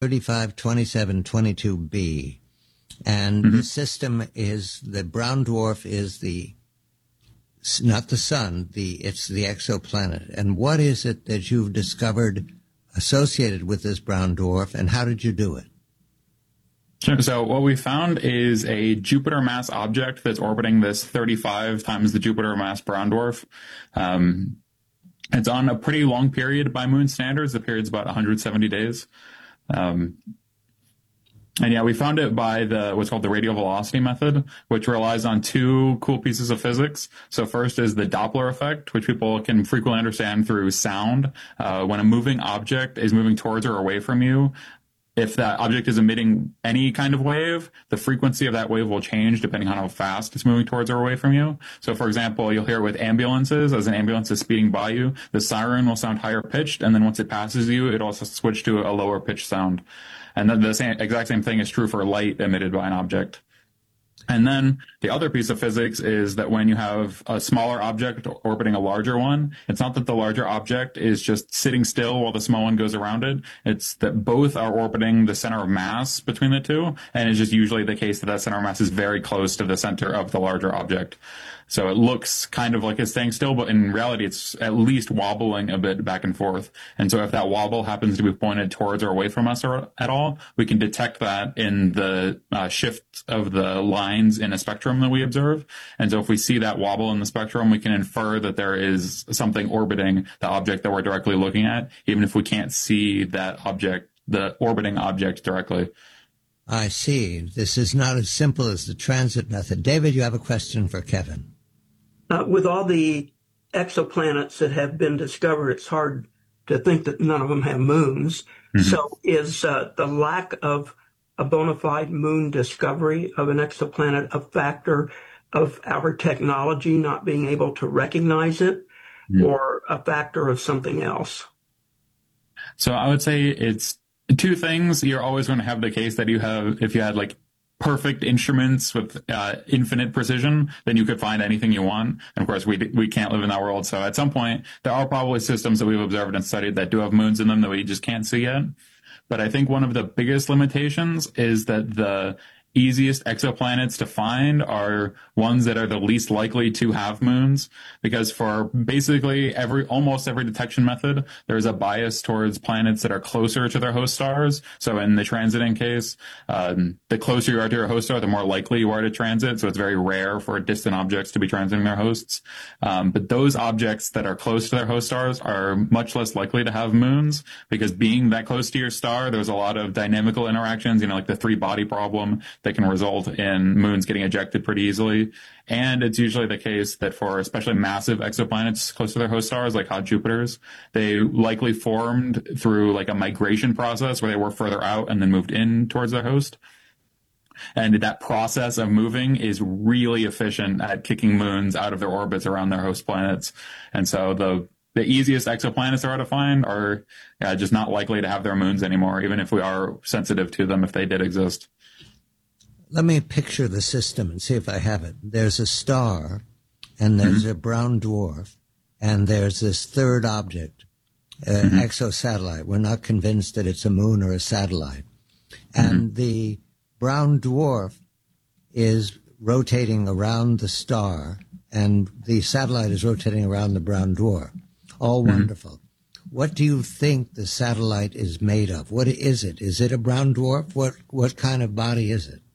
352722b. And the system is, the brown dwarf is not the sun, it's the exoplanet. And what is it that you've discovered associated with this brown dwarf, and how did you do it? Sure. So what we found is a Jupiter mass object that's orbiting this 35 times the Jupiter mass brown dwarf. It's on a pretty long period by moon standards. The period's about 170 days. And yeah, we found it by what's called the radial velocity method, which relies on two cool pieces of physics. So first is the Doppler effect, which people can frequently understand through sound. When a moving object is moving towards or away from you, if that object is emitting any kind of wave, the frequency of that wave will change depending on how fast it's moving towards or away from you. So, for example, you'll hear it with ambulances. As an ambulance is speeding by you, the siren will sound higher pitched, and then once it passes you, it'll also switch to a lower pitched sound. And then the exact same thing is true for light emitted by an object. And then the other piece of physics is that when you have a smaller object orbiting a larger one, it's not that the larger object is just sitting still while the small one goes around it. It's that both are orbiting the center of mass between the two. And it's just usually the case that that center of mass is very close to the center of the larger object. So it looks kind of like it's staying still, but in reality, it's at least wobbling a bit back and forth. And so if that wobble happens to be pointed towards or away from us at all, we can detect that in the shift of the lines in a spectrum that we observe. And so if we see that wobble in the spectrum, we can infer that there is something orbiting the object that we're directly looking at, even if we can't see that object, the orbiting object directly. I see. This is not as simple as the transit method. David, you have a question for Kevin. With all the exoplanets that have been discovered, it's hard to think that none of them have moons. Mm-hmm. So is the lack of a bona fide moon discovery of an exoplanet a factor of our technology not being able to recognize it, or a factor of something else? So I would say it's two things. You're always going to have the case that if you had like perfect instruments with infinite precision, then you could find anything you want. And of course, we can't live in that world. So at some point, there are probably systems that we've observed and studied that do have moons in them that we just can't see yet. But I think one of the biggest limitations is that the easiest exoplanets to find are ones that are the least likely to have moons, because for basically almost every detection method, there's a bias towards planets that are closer to their host stars. So in the transiting case, the closer you are to your host star, the more likely you are to transit. So it's very rare for distant objects to be transiting their hosts. But those objects that are close to their host stars are much less likely to have moons, because being that close to your star, there's a lot of dynamical interactions, like the three-body problem that can result in moons getting ejected pretty easily. And it's usually the case that for especially massive exoplanets close to their host stars, like hot Jupiters, they likely formed through like a migration process where they were further out and then moved in towards their host. And that process of moving is really efficient at kicking moons out of their orbits around their host planets. And so the easiest exoplanets there are to find are just not likely to have their moons anymore, even if we are sensitive to them if they did exist. Let me picture the system and see if I have it. There's a star, and there's a brown dwarf, and there's this third object, exosatellite. We're not convinced that it's a moon or a satellite. And the brown dwarf is rotating around the star, and the satellite is rotating around the brown dwarf. All wonderful. What do you think the satellite is made of? What is it? Is it a brown dwarf? What kind of body is it?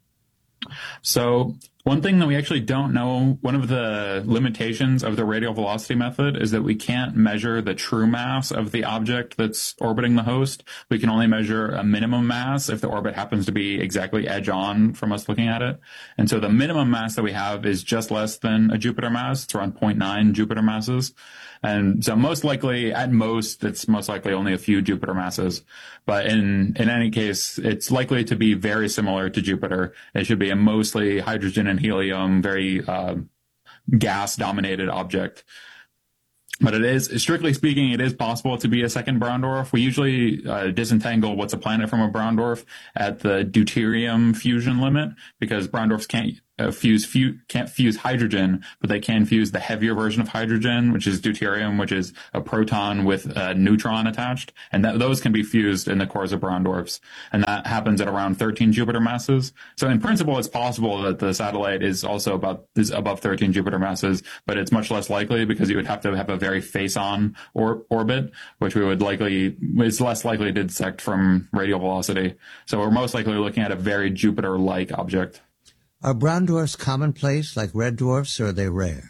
So one thing that we actually don't know, one of the limitations of the radial velocity method is that we can't measure the true mass of the object that's orbiting the host. We can only measure a minimum mass if the orbit happens to be exactly edge on from us looking at it. And so the minimum mass that we have is just less than a Jupiter mass. It's around 0.9 Jupiter masses. And so most likely, at most, it's most likely only a few Jupiter masses. But in any case, it's likely to be very similar to Jupiter. It should be a mostly hydrogen and helium, very gas-dominated object. But it is, strictly speaking, it is possible to be a second brown dwarf. We usually disentangle what's a planet from a brown dwarf at the deuterium fusion limit, because brown dwarfs can't can't fuse hydrogen, but they can fuse the heavier version of hydrogen, which is deuterium, which is a proton with a neutron attached. And those can be fused in the cores of brown dwarfs. And that happens at around 13 Jupiter masses. So in principle, it's possible that the satellite is also above 13 Jupiter masses, but it's much less likely because you would have to have a very face-on orbit, which is less likely to detect from radial velocity. So we're most likely looking at a very Jupiter-like object. Are brown dwarfs commonplace like red dwarfs, or are they rare?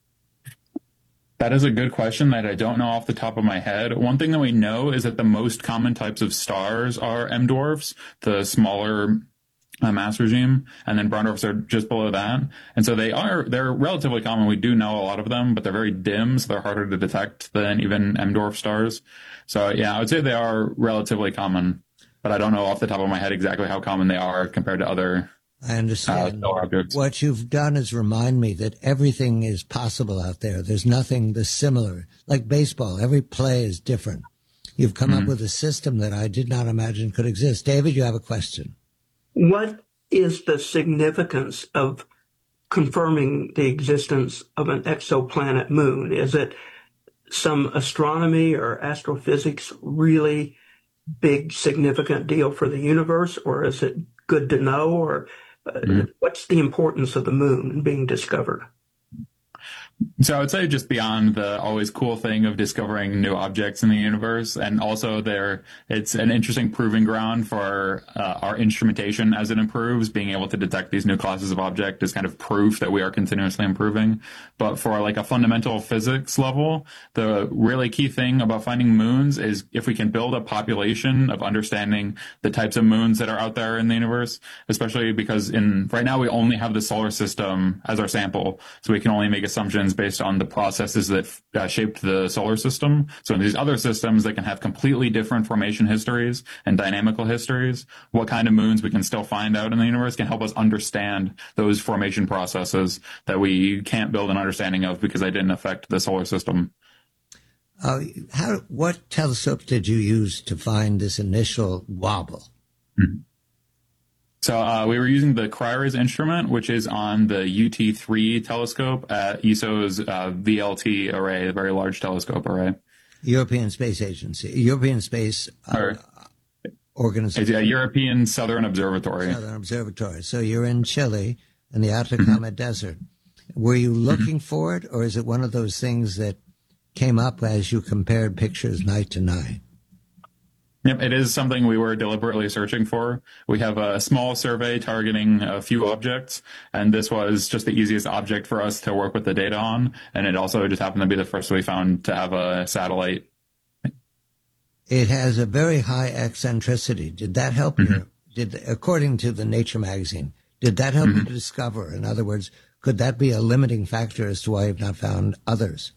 That is a good question that I don't know off the top of my head. One thing that we know is that the most common types of stars are M dwarfs, the smaller mass regime, and then brown dwarfs are just below that. And so they're relatively common. We do know a lot of them, but they're very dim, so they're harder to detect than even M dwarf stars. So yeah, I would say they are relatively common, but I don't know off the top of my head exactly how common they are compared to other I understand. objects. What you've done is remind me that everything is possible out there. There's nothing dissimilar. Like baseball, every play is different. You've come up with a system that I did not imagine could exist. David, you have a question. What is the significance of confirming the existence of an exoplanet moon? Is it some astronomy or astrophysics really big, significant deal for the universe, or is it good to know, or what's the importance of the moon being discovered? So I would say just beyond the always cool thing of discovering new objects in the universe, and also it's an interesting proving ground for our instrumentation as it improves. Being able to detect these new classes of object is kind of proof that we are continuously improving. But for like a fundamental physics level, the really key thing about finding moons is if we can build a population of understanding the types of moons that are out there in the universe, especially because right now we only have the solar system as our sample, so we can only make assumptions based on the processes that shaped the solar system. So in these other systems, they can have completely different formation histories and dynamical histories. What kind of moons we can still find out in the universe can help us understand those formation processes that we can't build an understanding of because they didn't affect the solar system. What telescopes did you use to find this initial wobble? Mm-hmm. So we were using the CRIRES instrument, which is on the UT3 telescope at ESO's VLT array, a very large telescope array. European Space Agency, European Space Organization. Yeah, European Southern Observatory. Southern Observatory. So you're in Chile in the Atacama Desert. Were you looking for it, or is it one of those things that came up as you compared pictures night to night? Yep, it is something we were deliberately searching for. We have a small survey targeting a few objects, and this was just the easiest object for us to work with the data on, and it also just happened to be the first we found to have a satellite. It has a very high eccentricity. Did that help you? According to the Nature magazine, did that help you to discover? In other words, could that be a limiting factor as to why you've not found others?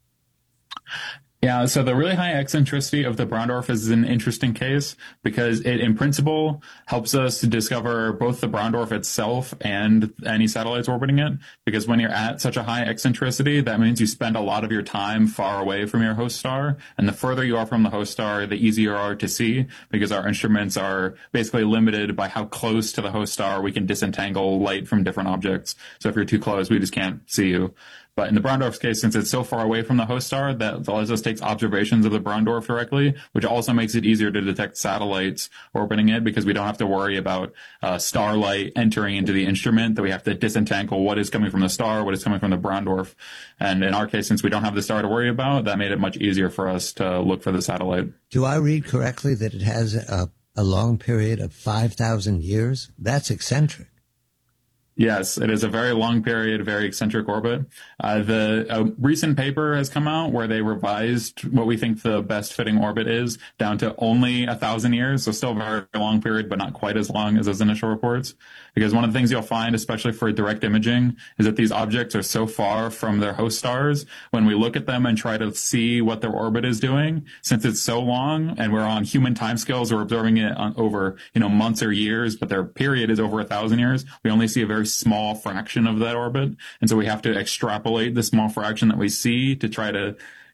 Yeah, so the really high eccentricity of the brown dwarf is an interesting case because it, in principle, helps us to discover both the brown dwarf itself and any satellites orbiting it. Because when you're at such a high eccentricity, that means you spend a lot of your time far away from your host star. And the further you are from the host star, the easier you are to see because our instruments are basically limited by how close to the host star we can disentangle light from different objects. So if you're too close, we just can't see you. But in the brown dwarf's case, since it's so far away from the host star, that lets us take observations of the brown dwarf directly, which also makes it easier to detect satellites orbiting it because we don't have to worry about starlight entering into the instrument, that we have to disentangle what is coming from the star, what is coming from the brown dwarf. And in our case, since we don't have the star to worry about, that made it much easier for us to look for the satellite. Do I read correctly that it has a long period of 5,000 years? That's eccentric. Yes, it is a very long period, very eccentric orbit. A recent paper has come out where they revised what we think the best fitting orbit is down to only 1,000 years. So still a very long period, but not quite as long as those initial reports. Because one of the things you'll find, especially for direct imaging, is that these objects are so far from their host stars. When we look at them and try to see what their orbit is doing, since it's so long and we're on human timescales, we're observing it over, months or years, but their period is over 1,000 years. We only see a very small fraction of that orbit. And so we have to extrapolate the small fraction that we see to try to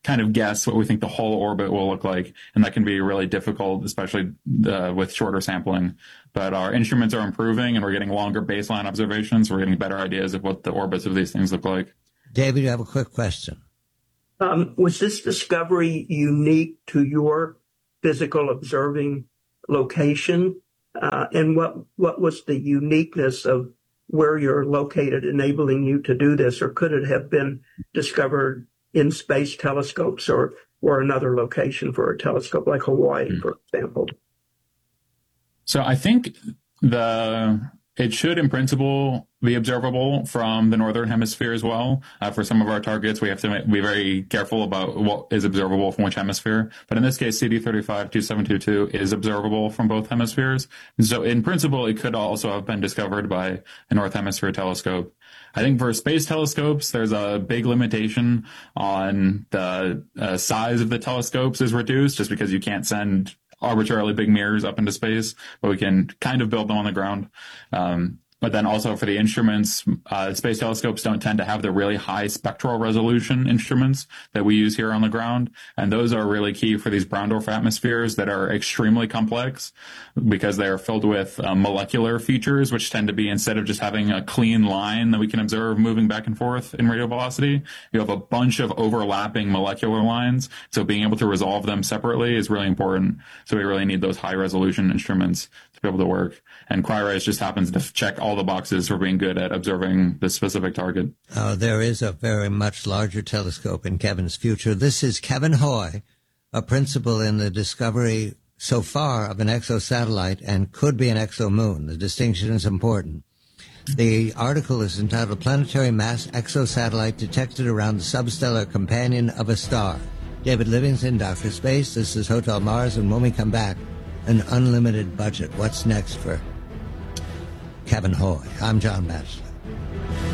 kind of guess what we think the whole orbit will look like. And that can be really difficult, especially with shorter sampling. But our instruments are improving and we're getting longer baseline observations. We're getting better ideas of what the orbits of these things look like. David, you have a quick question. Was this discovery unique to your physical observing location? And what was the uniqueness of where you're located enabling you to do this? Or could it have been discovered in space telescopes or another location for a telescope like Hawaii, for example? So I think it should, in principle, be observable from the northern hemisphere as well. For some of our targets, we have to be very careful about what is observable from which hemisphere. But in this case, CD352722 is observable from both hemispheres. And so in principle, it could also have been discovered by a North Hemisphere telescope. I think for space telescopes, there's a big limitation on the size of the telescopes is reduced just because you can't send arbitrarily big mirrors up into space, but we can kind of build them on the ground. But then also for the instruments, space telescopes don't tend to have the really high spectral resolution instruments that we use here on the ground. And those are really key for these brown dwarf atmospheres that are extremely complex because they are filled with molecular features, which tend to be, instead of just having a clean line that we can observe moving back and forth in radio velocity, you have a bunch of overlapping molecular lines. So being able to resolve them separately is really important. So we really need those high resolution instruments to be able to work. And Cryo-RAYS just happens to check all the boxes for being good at observing the specific target. There is a very much larger telescope in Kevin's future. This is Kevin Hoy, a principal in the discovery so far of an exosatellite and could be an exomoon. The distinction is important. The article is entitled Planetary Mass Exosatellite Detected Around the Substellar Companion of a Star. David Livingston, Dr. Space. This is Hotel Mars, and when we come back, an unlimited budget. What's next for Kevin Hoy? I'm John Batchelor.